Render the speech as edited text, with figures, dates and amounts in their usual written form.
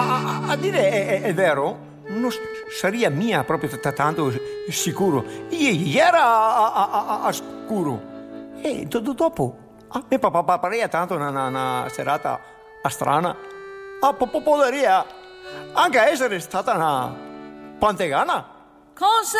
a dire è vero, non sarebbe mia proprio tanto sicuro. Ieri era a scuro. E dopo, mi pare tanto una serata strana. Potrebbe anche essere stata una pantegana. Cosa?